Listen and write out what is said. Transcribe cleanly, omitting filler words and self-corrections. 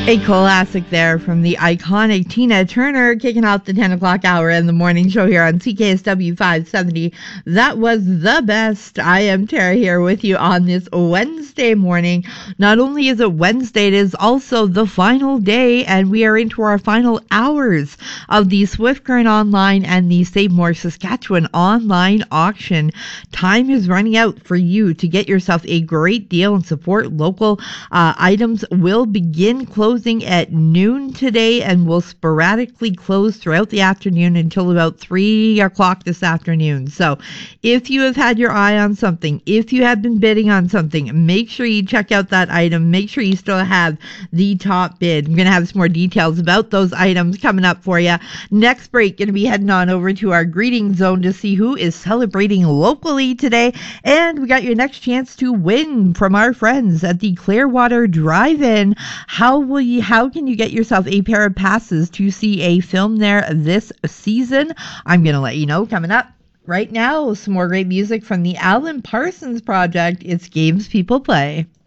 A classic there from the iconic Tina Turner, kicking out the 10 o'clock hour in the morning show here on CKSW 570. That was the best. I am Tara here with you on this Wednesday morning. Not only is it Wednesday, it is also the final day, and we are into our final hours of the Swift Current Online and the Save More Saskatchewan online auction. Time is running out for you to get yourself a great deal and support local items. Will begin closing at noon today and will sporadically close throughout the afternoon until about 3 o'clock this afternoon. So if you have had your eye on something, if you have been bidding on something, make sure you check out that item. Make sure you still have the top bid. I'm going to have some more details about those items coming up for you. Next break, going to be heading on over to our greeting zone to see who is celebrating locally today. And we got your next chance to win from our friends at the Clearwater Drive-In. How can you get yourself a pair of passes to see a film there this season? I'm going to let you know coming up. Right now, some more great music from the Alan Parsons Project. It's Games People Play.